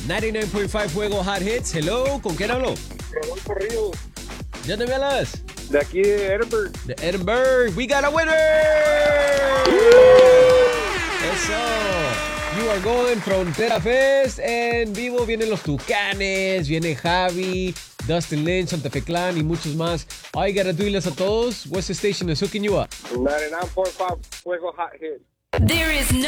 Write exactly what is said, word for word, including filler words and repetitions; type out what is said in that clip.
noventa y nueve punto cinco Fuego Hot Hits. Hello, ¿con quién hablo? Rodolfo Ríos, ¿De dónde me hablas? de aquí de Edinburgh. De Edinburgh. We got a winner! Eso. You are going Frontera Fest. En vivo vienen los Tucanes, viene Javi, Dustin Lynch, Santa Fe Clan y muchos más. All you gotta do is a todos. What's the station is hooking you up? noventa y nueve punto cinco Fuego Hot Hit. There is no